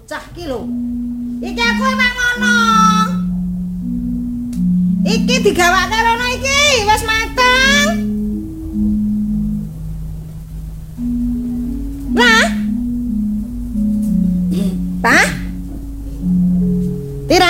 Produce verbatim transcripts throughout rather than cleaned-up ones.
bocah ki lho. Iki aku emang ngono. Iki digawake rono iki wis mateng. Lah. Ta? Tira.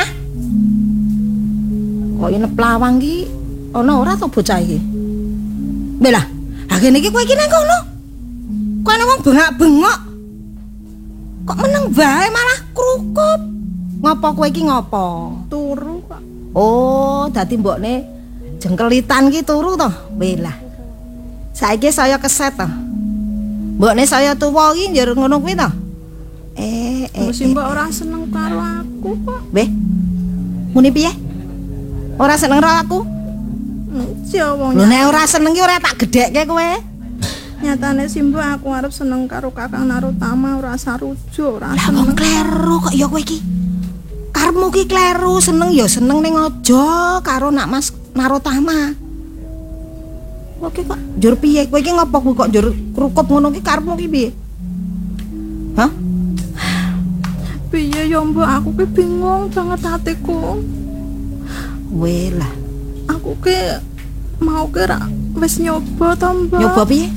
Kok ini pelawang ki ana ora to bocah iki? Belah, ha kene iki kowe iki nang kono. Kok ana wong bengak-bengok. Kok meneng bae malah krukup. Ngopo kowe iki ngopo? Turu kok. Oh, dadi mbokne jengkelitan ki turu to. Belah. Saiki saya keset to. Mbokne saya tuwa iki njur ngono kuwi to. Eh, eh. Mesti mbok ora seneng karo aku kok. Beh. Muni piye? Ora seneng karo aku? Iya wong. Lho nek ora seneng ki ora tak gedhekke kowe. Nyatane sih mbok aku arep seneng karo Kakang Narutama ora sarujuk, ora Lah wong seneng. kleru kok ya kowe iki. Karepmu ki kleru, seneng ya seneng ning aja karo nak Mas Narutama. Oke kok njur piye? Kowe iki ngopo kok njur krukup ngono ki karepmu ki piye? Hah? Piye ya mbok aku ki bingung banget hatiku. Weh lah, Aku ki mau kira wis nyoba to mbok. nyoba piye?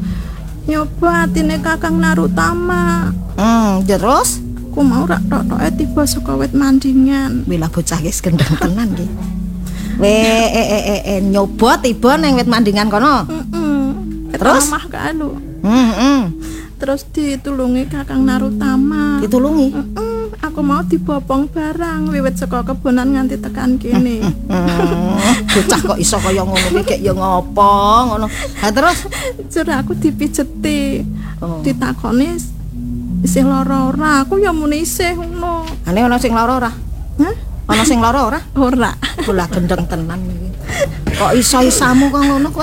Nyoba atine Kakang Narutama. Hmm, terus? Aku mau rak tok-toke tiba saka wit mandingan. Wih lah bocah ki gendeng tenan ki. Weh, eh, eh, eh, eh, nyoba tiba nang wit mandingan kono. Heeh. Terus? Omah kalu. Hmm, hmm. Terus ditulungi Kakang Narutama. Ditulungi. Heeh, aku mau dibopong barang wiwit saka kebonan nganti tekan kene. Hmm, bocah kok iso kaya ngono ki kek ya ngopo ngono. Ha terus Jur aku dipijeti. Oh. Ditakoni isih lara ora, aku ya muni isih ngono. ane ana sing lara ora? Hah? Ana sing lara ora? Ora. Bola gendeng tenan iki. Kok iso-isamu kok ngono kowe?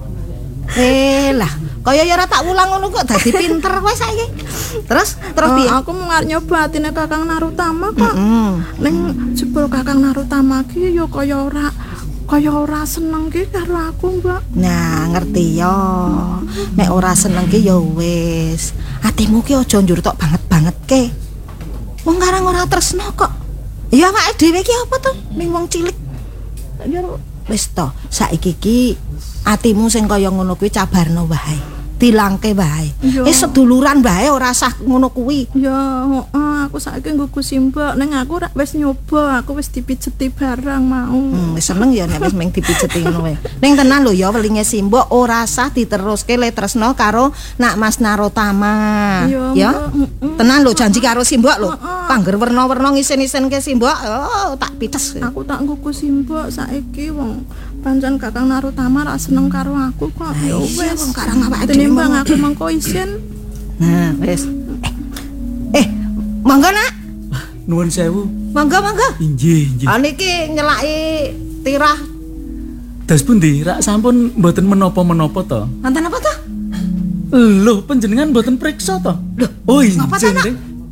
Eh lah, kaya ya ora tak ulang ngono kok dadi pinter kowe saiki. Terus terus Oh, piye? aku mau ngarep nyoba atine Kakang Narutama kok. Heeh. Ning jebul Kakang Narutama ki ya kaya ora kaya ora seneng ki karo aku, Mbak. Nah, ngerti ya. Nek ora seneng ki ya wis. Atimu ki aja njur tok banget-banget ke. Wong karang ora tresno kok. Ya awake dhewe ki apa to? Ning wong cilik. Ya wis to, saiki ki atimu sing kaya ngono kuwi cabarno wae. Dilangke wae. Iya. Eh seduluran wae ora sah ngono kuwi. Ya, heeh, aku saiki nggugu simbok ning aku rak wis nyoba, aku wis dipijeti barang mau. Hmm, wis seneng ya nek wis meng dipijeti ngono wae. Ning tenan lho ya welinge simbok ora sah diteruske le tresno karo nak Mas Narutama. Iya, Ya. Mbak, heeh. Tenan lho janji karo simbok lho. Heeh. Pangger werna-werna ngisen-isenke simbok. Oh, tak pites. Aku tak nggugu simbok saiki wong pancen Kakang Narutama ra seneng karo aku kok. Ya Iya, wis. wong karang awake dhewe. Tinimbang aku mengko isin. Nah, wis. Eh, eh mangga nak. Nuwun sewu. Mangga, mangga. Inggih, inggih. Ah niki nyelaki tirah. Das pundi? Rak sampun mboten menapa-menapa to. Wonten apa to? Lho, panjenengan mboten priksa to? Loh, oh, ngapa to, injih, Nak? Ndeng.